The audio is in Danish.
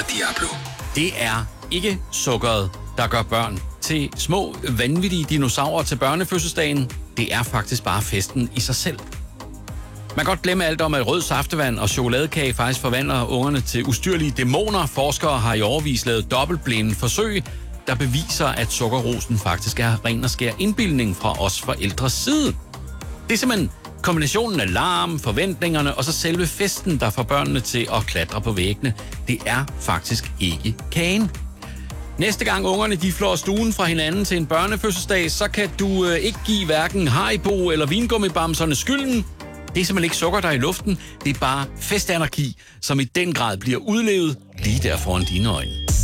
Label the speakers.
Speaker 1: Diablo.
Speaker 2: Det er ikke sukkeret, der gør børn til små, vanvittige dinosaurer til børnefødselsdagen. Det er faktisk bare festen i sig selv. Man kan godt glemme alt om, at rød saftevand og chokoladekage faktisk forvandler ungerne til ustyrlige dæmoner. Forskere har i årevis lavet dobbeltblinde forsøg, der beviser, at sukkerrosen faktisk er ren og skær indbildning fra os forældres side. Det er simpelthen kombinationen af larm, forventningerne og så selve festen, der får børnene til at klatre på væggene. Det er faktisk ikke kagen. Næste gang ungerne de flår stuen fra hinanden til en børnefødselsdag, så kan du ikke give hverken Haribo eller vingummibamserne skylden. Det er simpelthen ikke sukker, der er i luften. Det er bare festanarki, som i den grad bliver udlevet lige der foran dine øjne.